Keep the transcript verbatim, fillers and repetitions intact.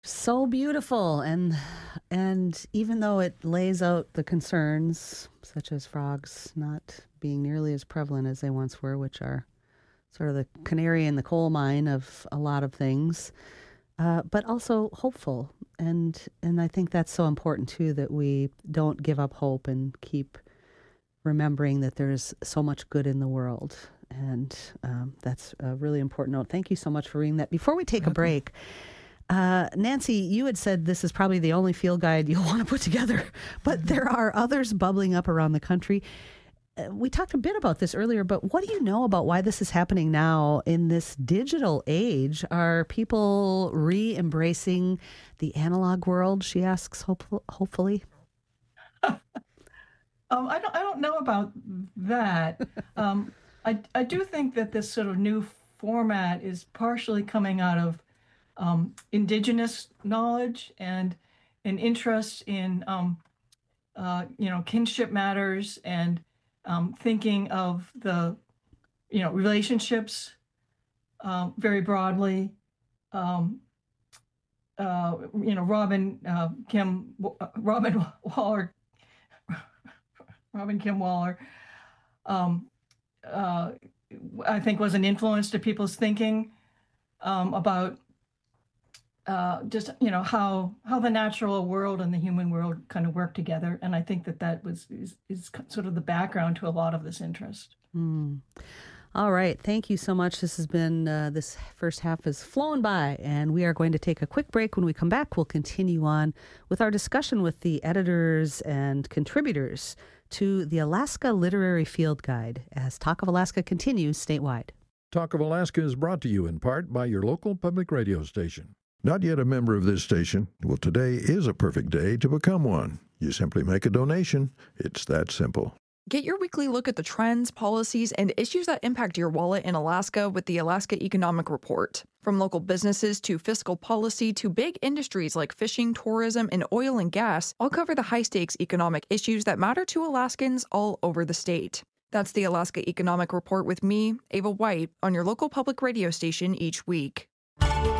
So beautiful. And and even though it lays out the concerns, such as frogs not being nearly as prevalent as they once were, which are sort of the canary in the coal mine of a lot of things, uh, but also hopeful. And and I think that's so important too, that we don't give up hope and keep remembering that there's so much good in the world. And um, that's a really important note. Thank you so much for reading that. Before we take a break, uh, Nancy, you had said this is probably the only field guide you'll want to put together, but there are others bubbling up around the country. Uh, we talked a bit about this earlier, but what do you know about why this is happening now in this digital age? Are people re-embracing the analog world, she asks, hopeful, hopefully? Um, I don't, I don't know about that. Um, I, I do think that this sort of new format is partially coming out of um, indigenous knowledge and an interest in, um, uh, you know, kinship matters and um, thinking of the, you know, relationships um, very broadly. Um, uh, you know, Robin uh, Kim, uh, Robin Waller Robin Kim Waller, um, uh, I think was an influence to people's thinking um, about uh, just, you know, how how the natural world and the human world kind of work together. And I think that that was is, is sort of the background to a lot of this interest. Hmm. All right. Thank you so much. This has been, uh, this first half has flown by, and we are going to take a quick break. When we come back, we'll continue on with our discussion with the editors and contributors to the Alaska Literary Field Guide as Talk of Alaska continues statewide. Talk of Alaska is brought to you in part by your local public radio station. Not yet a member of this station? Well, today is a perfect day to become one. You simply make a donation. It's that simple. Get your weekly look at the trends, policies, and issues that impact your wallet in Alaska with the Alaska Economic Report. From local businesses to fiscal policy to big industries like fishing, tourism, and oil and gas, I'll cover the high-stakes economic issues that matter to Alaskans all over the state. That's the Alaska Economic Report with me, Ava White, on your local public radio station each week.